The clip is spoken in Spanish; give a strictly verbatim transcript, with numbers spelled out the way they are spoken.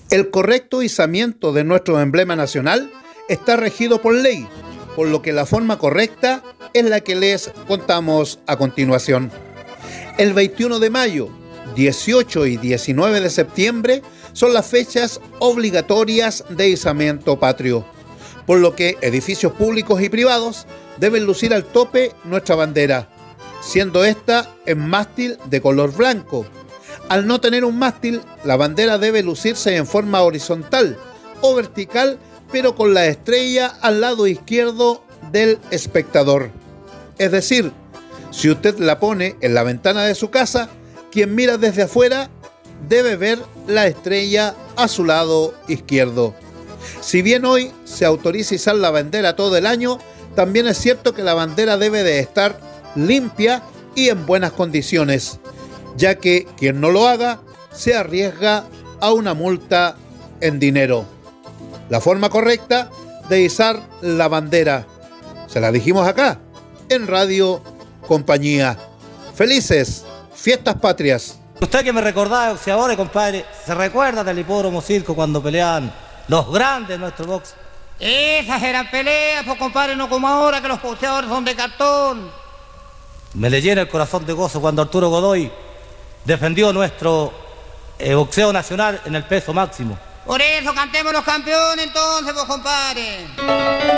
El correcto izamiento de nuestro emblema nacional está regido por ley, por lo que la forma correcta es la que les contamos a continuación. El veintiuno de mayo, dieciocho y diecinueve de septiembre son las fechas obligatorias de izamiento patrio, por lo que edificios públicos y privados deben lucir al tope nuestra bandera, siendo esta en mástil de color blanco. Al no tener un mástil, la bandera debe lucirse en forma horizontal o vertical, pero con la estrella al lado izquierdo del espectador. Es decir, si usted la pone en la ventana de su casa, quien mira desde afuera debe ver la estrella a su lado izquierdo. Si bien hoy se autoriza izar la bandera todo el año, también es cierto que la bandera debe de estar limpia y en buenas condiciones, ya que quien no lo haga se arriesga a una multa en dinero. La forma correcta de izar la bandera, se la dijimos acá, en Radio Compañía. ¡Felices Fiestas Patrias! Usted que me recordaba, boxeadores, compadre, ¿se recuerda del hipódromo circo cuando peleaban los grandes de nuestro box? Esas eran peleas, pues compadre, no como ahora que los boxeadores son de cartón. Me le llena el corazón de gozo cuando Arturo Godoy defendió nuestro eh, boxeo nacional en el peso máximo. Por eso cantemos los campeones entonces, pues compadre.